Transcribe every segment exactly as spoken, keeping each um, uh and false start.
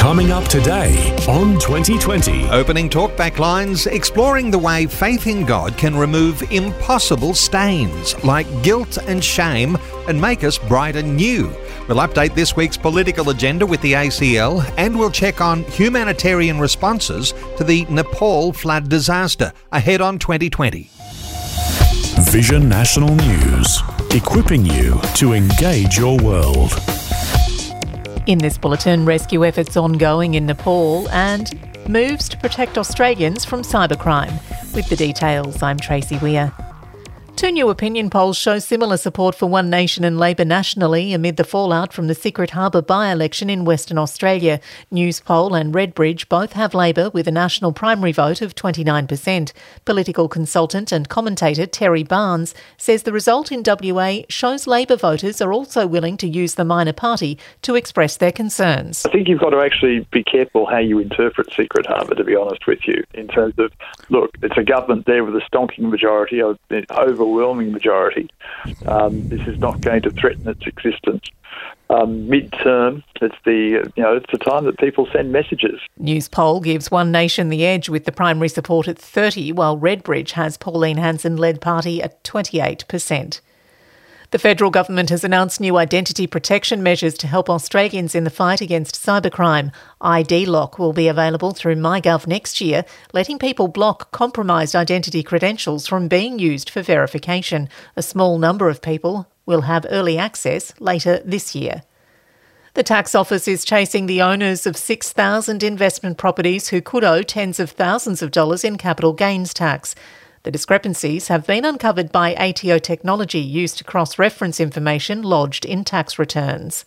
Coming up today on twenty twenty. Opening talkback lines, exploring the way faith in God can remove impossible stains like guilt and shame and make us bright and new. We'll update this week's political agenda with the A C L, and we'll check on humanitarian responses to the Nepal flood disaster ahead on twenty twenty. Vision National News, equipping you to engage your world. In this bulletin, rescue efforts ongoing in Nepal and moves to protect Australians from cybercrime. With the details, I'm Tracy Weir. Two new opinion polls show similar support for One Nation and Labor nationally amid the fallout from the Secret Harbour by-election in Western Australia. Newspoll and Redbridge both have Labor with a national primary vote of twenty-nine percent. Political consultant and commentator Terry Barnes says the result in W A shows Labor voters are also willing to use the minor party to express their concerns. I think you've got to actually be careful how you interpret Secret Harbour, to be honest with you, in terms of, look, it's a government there with a stonking majority, an overwhelming majority. Um, this is not going to threaten its existence. Um, mid-term, it's the you know it's the time that people send messages. Newspoll gives One Nation the edge with the primary support at thirty, while Redbridge has Pauline Hanson-led party at twenty-eight percent. The federal government has announced new identity protection measures to help Australians in the fight against cybercrime. I D Lock will be available through MyGov next year, letting people block compromised identity credentials from being used for verification. A small number of people will have early access later this year. The tax office is chasing the owners of six thousand investment properties who could owe tens of thousands of dollars in capital gains tax. The discrepancies have been uncovered by A T O technology used to cross-reference information lodged in tax returns.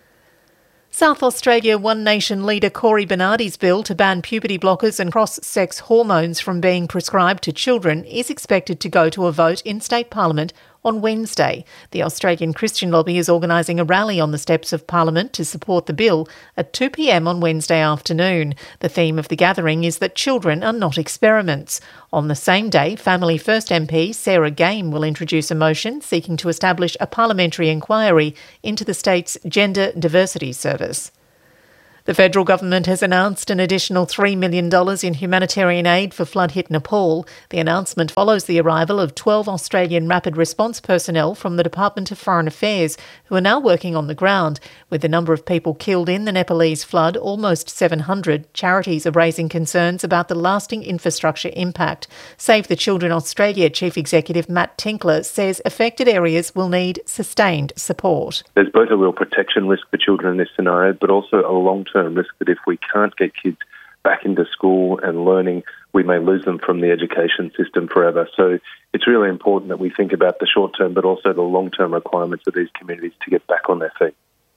South Australia One Nation leader Cory Bernardi's bill to ban puberty blockers and cross-sex hormones from being prescribed to children is expected to go to a vote in state parliament on Wednesday. The Australian Christian Lobby is organising a rally on the steps of Parliament to support the bill at two p.m. on Wednesday afternoon. The theme of the gathering is that children are not experiments. On the same day, Family First M P Sarah Game will introduce a motion seeking to establish a parliamentary inquiry into the state's Gender Diversity Service. The federal government has announced an additional three million dollars in humanitarian aid for flood-hit Nepal. The announcement follows the arrival of twelve Australian rapid response personnel from the Department of Foreign Affairs, who are now working on the ground. With the number of people killed in the Nepalese flood almost seven hundred, charities are raising concerns about the lasting infrastructure impact. Save the Children Australia Chief Executive Matt Tinkler says affected areas will need sustained support. There's both a real protection risk for children in this scenario, but also a long-term risk that if we can't get kids back into school and learning, we may lose them from the education system forever. So it's really important that we think about the short term but also the long term requirements of these communities to get back on their feet.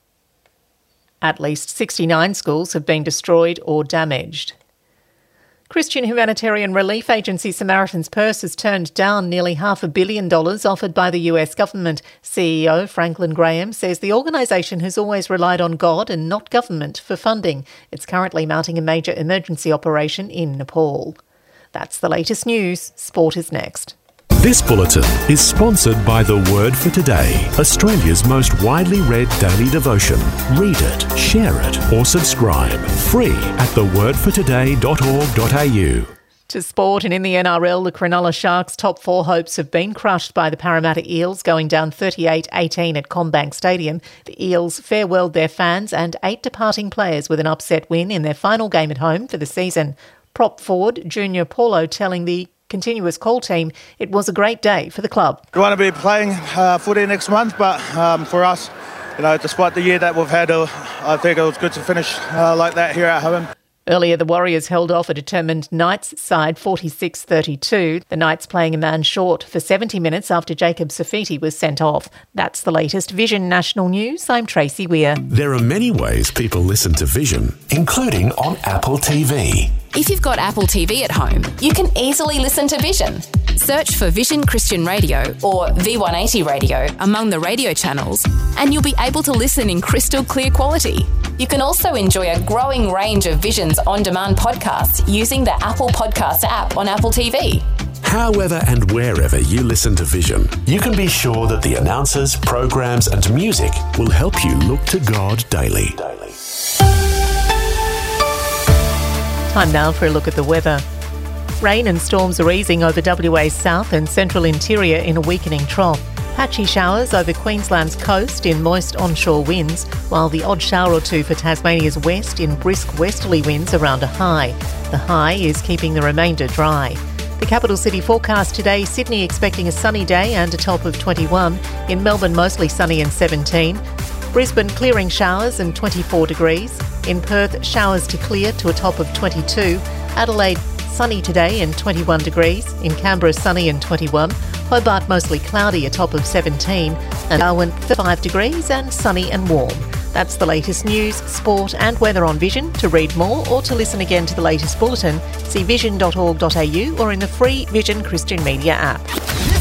At least sixty-nine schools have been destroyed or damaged. Christian humanitarian relief agency Samaritan's Purse has turned down nearly half a billion dollars offered by the U S government. C E O Franklin Graham says the organisation has always relied on God and not government for funding. It's currently mounting a major emergency operation in Nepal. That's the latest news. Sport is next. This bulletin is sponsored by The Word for Today, Australia's most widely read daily devotion. Read it, share it, or subscribe. Free at the word for today dot org dot a u. To sport, and in the N R L, the Cronulla Sharks' top four hopes have been crushed by the Parramatta Eels, going down thirty-eight eighteen at CommBank Stadium. The Eels farewelled their fans and eight departing players with an upset win in their final game at home for the season. Prop forward Junior Paulo telling the Continuous Call team it was a great day for the club. We want to be playing uh, footy next month, but um, for us, you know, despite the year that we've had, uh, I think it was good to finish uh, like that here at home. Earlier, the Warriors held off a determined Knights side forty-six thirty-two. The Knights playing a man short for seventy minutes after Jacob Safiti was sent off. That's the latest Vision National News. I'm Tracy Weir. There are many ways people listen to Vision, including on Apple T V. If you've got Apple T V at home, you can easily listen to Vision. Search for Vision Christian Radio or V one eighty Radio among the radio channels, and you'll be able to listen in crystal clear quality. You can also enjoy a growing range of Vision's on-demand podcasts using the Apple Podcasts app on Apple T V. However and wherever you listen to Vision, you can be sure that the announcers, programs and music will help you look to God daily. Time now for a look at the weather. Rain and storms are easing over W A's south and central interior in a weakening trough. Patchy showers over Queensland's coast in moist onshore winds, while the odd shower or two for Tasmania's west in brisk westerly winds around a high. The high is keeping the remainder dry. The capital city forecast today, Sydney expecting a sunny day and a top of twenty-one. In Melbourne, mostly sunny and seventeen. Brisbane, clearing showers and twenty-four degrees. In Perth, showers to clear to a top of twenty-two. Adelaide, sunny today and twenty-one degrees. In Canberra, sunny and twenty-one. Hobart, mostly cloudy, a top of seventeen. And Darwin, thirty-five degrees and sunny and warm. That's the latest news, sport and weather on Vision. To read more or to listen again to the latest bulletin, see vision dot org dot a u or in the free Vision Christian Media app.